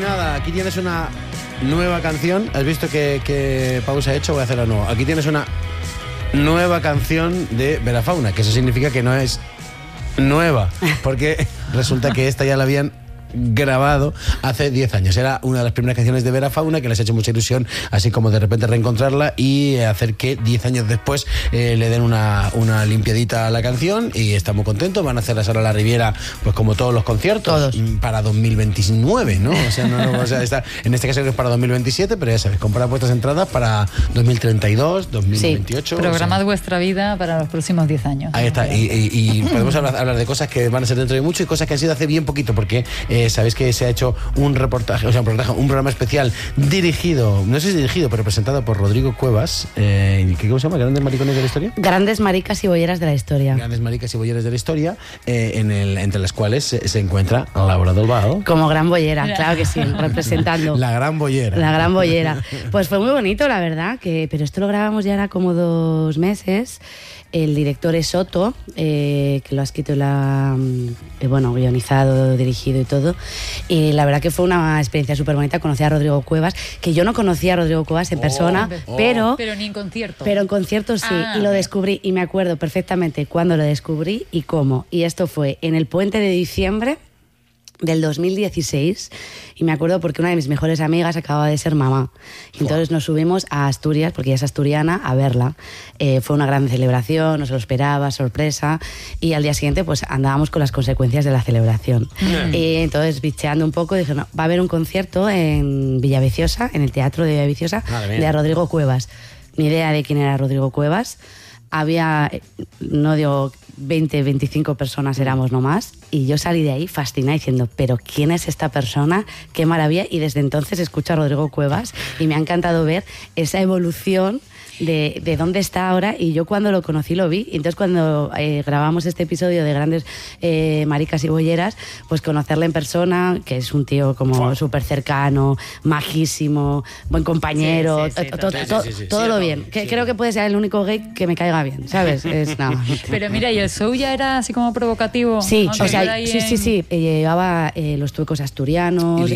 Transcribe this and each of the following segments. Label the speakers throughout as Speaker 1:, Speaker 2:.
Speaker 1: nada, aquí tienes una nueva canción. ¿Has visto qué pausa he hecho? Voy a hacerla nueva. Aquí tienes una nueva canción de Verafauna, que eso significa que no es nueva, porque resulta que esta ya la habían grabado hace 10 años. Era una de las primeras canciones de Verafauna que les ha hecho mucha ilusión, así como de repente reencontrarla y hacer que 10 años después le den una limpiadita a la canción, y está muy contento. Van a hacer ahora la Riviera, pues como todos los conciertos, para 2029, ¿no? O sea, está, en este caso es para 2027, pero ya sabes, comprar vuestras entradas para 2032, 2028.
Speaker 2: Sí, programad vuestra vida para los próximos 10 años.
Speaker 1: Ahí está, y podemos hablar de cosas que van a ser dentro de mucho y cosas que han sido hace bien poquito, porque sabéis que se ha hecho un reportaje, o sea, un programa especial dirigido, no sé si dirigido, pero presentado por Rodrigo Cuevas. ¿Cómo se llama? ¿Grandes maricones de la historia?
Speaker 3: Grandes maricas y bolleras de la historia.
Speaker 1: Grandes maricas y bolleras de la historia, entre las cuales se encuentra Laura Dolbao.
Speaker 3: Como gran bollera, claro que sí, representando.
Speaker 1: La gran bollera.
Speaker 3: La gran bollera. Pues fue muy bonito, la verdad, pero esto lo grabamos ya era como 2 meses. El director es Soto, que lo ha escrito, guionizado, dirigido y todo. Y la verdad que fue una experiencia súper bonita. Conocí a Rodrigo Cuevas, que yo no conocía a Rodrigo Cuevas en persona, pero
Speaker 2: ni en concierto.
Speaker 3: Pero en concierto sí, y lo descubrí, y me acuerdo perfectamente cuándo lo descubrí y cómo. Y esto fue en el puente de diciembre del 2016, y me acuerdo porque una de mis mejores amigas acababa de ser mamá, y entonces nos subimos a Asturias, porque ella es asturiana, a verla. Fue una gran celebración, no se lo esperaba, sorpresa, y al día siguiente pues andábamos con las consecuencias de la celebración. Y entonces, bicheando un poco, dije, no, va a haber un concierto en Villaviciosa, en el Teatro de Villaviciosa, de Rodrigo Cuevas. Ni idea de quién era Rodrigo Cuevas. Había, no digo 20, 25 personas éramos nomás, y yo salí de ahí fascinada diciendo, pero ¿quién es esta persona? ¡Qué maravilla! Y desde entonces escucho a Rodrigo Cuevas y me ha encantado ver esa evolución de dónde está ahora. Y yo cuando lo conocí lo vi, y entonces cuando grabamos este episodio de Grandes Maricas y Bolleras, pues conocerle en persona, que es un tío como súper cercano, majísimo, buen compañero, todo lo bien. Creo que puede ser el único gay que me caiga bien, ¿sabes?
Speaker 2: Pero mira, ¿y el show ya era así como provocativo?
Speaker 3: Sí, o sea, sí. Llevaba los tuecos asturianos,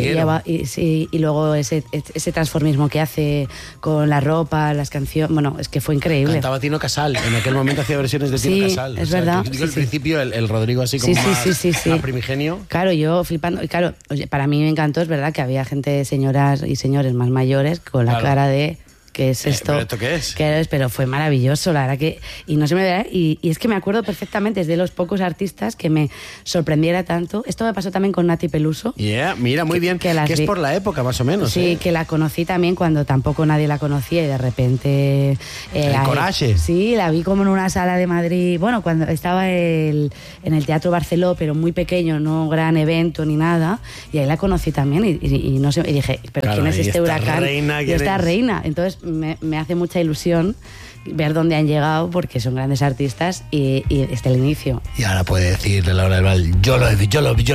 Speaker 3: y luego ese transformismo que hace con la ropa, las canciones. Bueno, es que fue increíble.
Speaker 1: Cantaba Tino Casal, en aquel momento hacía versiones de Tino Casal.
Speaker 3: Es verdad.
Speaker 1: Al principio el Rodrigo así como más primigenio.
Speaker 3: Claro, yo flipando. Y claro, para mí me encantó, es verdad que había gente, señoras y señores más mayores, con la cara de... ¿Qué es esto?
Speaker 1: ¿Pero esto qué es?
Speaker 3: Pero fue maravilloso, la verdad que... Y no se me ve, y es que me acuerdo perfectamente, es de los pocos artistas que me sorprendiera tanto. Esto me pasó también con Nati Peluso.
Speaker 1: Mira, muy bien. Que es por la época, más o menos.
Speaker 3: Sí, que la conocí también cuando tampoco nadie la conocía, y de repente...
Speaker 1: el Coraje.
Speaker 3: Sí, la vi como en una sala de Madrid. Bueno, cuando estaba en el Teatro Barceló, pero muy pequeño, no gran evento ni nada. Y ahí la conocí también, y no sé, y dije, ¿pero quién es este huracán? Y esta reina. Entonces me hace mucha ilusión ver dónde han llegado, porque son grandes artistas, y desde el inicio.
Speaker 1: Y ahora puede decirle Laura del Val, yo los vi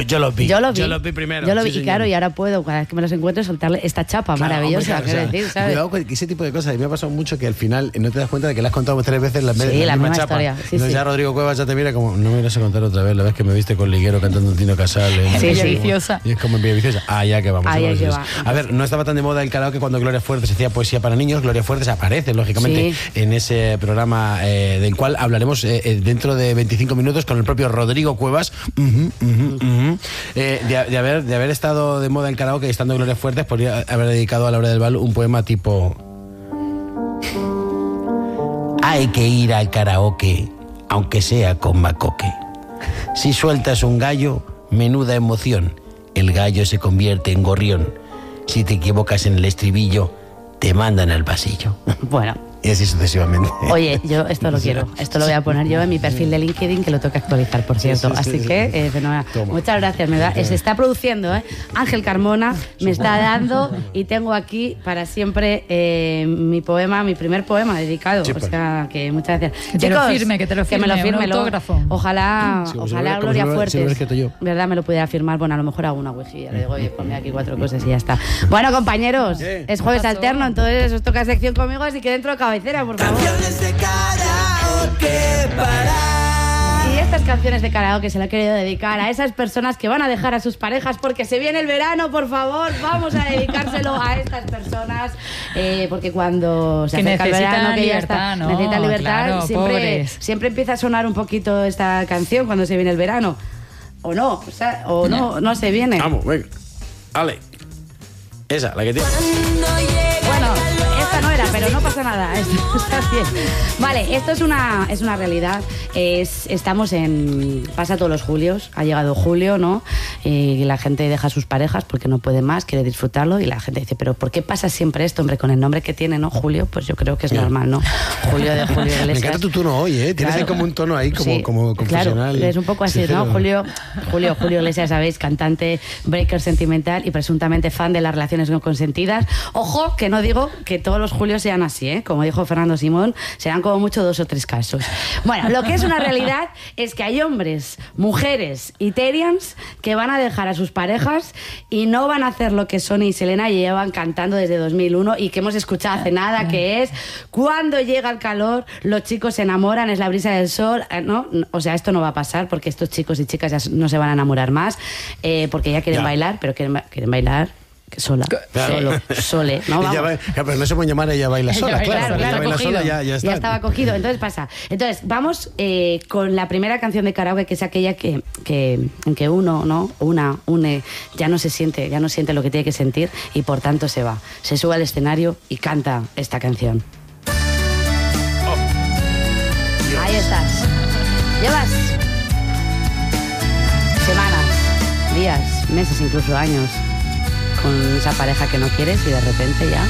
Speaker 1: primero.
Speaker 3: Yo lo vi, y claro, y ahora puedo, cada vez que me los encuentro, soltarle esta chapa maravillosa, quiero decir, ¿sabes?
Speaker 1: Cuidado con ese tipo de cosas. Y me ha pasado mucho que al final no te das cuenta de que le has contado 3 veces la misma chapa.
Speaker 3: Historia.
Speaker 1: Entonces ya Rodrigo Cuevas ya te mira como, no me vas a contar otra vez la vez que me viste con Liguero cantando un Tino Casal.
Speaker 2: Villaviciosa.
Speaker 1: Y es como en Villaviciosa. Ya que vamos. A ver, no estaba tan de moda el karaoke cuando Gloria Fuertes hacía poesía para niños. Gloria Fuertes aparece, lógicamente, en ese programa del cual hablaremos dentro de 25 minutos con el propio Rodrigo Cuevas. De haber estado de moda el karaoke y estando Gloria Fuertes, podría haber dedicado a Laura del Val un poema tipo: hay que ir al karaoke, aunque sea con macoque. Si sueltas un gallo, menuda emoción, el gallo se convierte en gorrión. Si te equivocas en el estribillo, te mandan al pasillo.
Speaker 3: Bueno.
Speaker 1: Y así sucesivamente.
Speaker 3: Oye, yo esto lo quiero. Esto lo voy a poner yo en mi perfil de LinkedIn, que lo tengo que actualizar, por cierto. Así que, fenomenal. Muchas gracias. Se está produciendo, Ángel Carmona me está dando, y tengo aquí para siempre mi primer poema dedicado. O sea, que muchas gracias.
Speaker 2: Que te lo firme, que me lo firme.
Speaker 3: Un autógrafo. Ojalá Gloria Fuertes, ¿verdad? Me lo pudiera firmar. Bueno, a lo mejor hago una wiki. Le digo, oye, ponme aquí 4 cosas y ya está. Bueno, compañeros, es jueves alterno, entonces os toca sección conmigo, así que dentro de cabecera, por favor.
Speaker 4: Canciones de karaoke para
Speaker 3: Y estas canciones de karaoke se la he querido dedicar a esas personas que van a dejar a sus parejas porque se viene el verano, por favor, vamos a dedicárselo a estas personas, porque cuando se acerca el verano, que ya está,
Speaker 2: ¿no?
Speaker 3: necesitan libertad,
Speaker 2: Claro,
Speaker 3: siempre empieza a sonar un poquito esta canción cuando se viene el verano. O no, no se viene.
Speaker 1: Vamos, venga. Ale. Esa, la que tiene.
Speaker 3: Bueno, esta no era, pero no pasa nada. Esto está bien. Vale, esto es una realidad. Estamos pasa todos los julios. Ha llegado julio, ¿no? Y la gente deja a sus parejas porque no puede más, quiere disfrutarlo. Y la gente dice, ¿pero por qué pasa siempre esto, hombre? Con el nombre que tiene, ¿no? Julio, pues yo creo que es normal, ¿no? Julio de Julio Iglesias.
Speaker 1: Me encanta tu tono hoy, ¿eh? Tienes ahí como un tono ahí, como confesional.
Speaker 3: Claro, es un poco así,
Speaker 1: sincero.
Speaker 3: ¿no? Julio Iglesias, sabéis, cantante, breaker sentimental y presuntamente fan de las relaciones no consentidas. Ojo, que no digo que todos los Julios sean así, ¿eh? Como dijo Fernando Simón, serán como mucho 2 o 3 casos. Bueno, lo que es una realidad es que hay hombres, mujeres y terians que van a dejar a sus parejas y no van a hacer lo que Sony y Selena llevan cantando desde 2001 y que hemos escuchado hace nada, que es cuando llega el calor, los chicos se enamoran, es la brisa del sol, ¿no? O sea, esto no va a pasar porque estos chicos y chicas ya no se van a enamorar más, porque ya quieren bailar, pero quieren bailar sola,
Speaker 1: Claro.
Speaker 3: sole, ¿no? Vamos.
Speaker 1: Pero no se puede llamar Ella Baila Sola, claro. Ella Baila
Speaker 3: cogido.
Speaker 1: Sola ya está.
Speaker 3: Ya estaba cogido. Entonces pasa. Entonces, vamos con la primera canción de karaoke, que es aquella en que uno, ¿no? Une, ya no siente lo que tiene que sentir y por tanto se va. Se sube al escenario y canta esta canción. Ahí estás. Llevas semanas, días, meses, incluso años con esa pareja que no quieres y de repente ya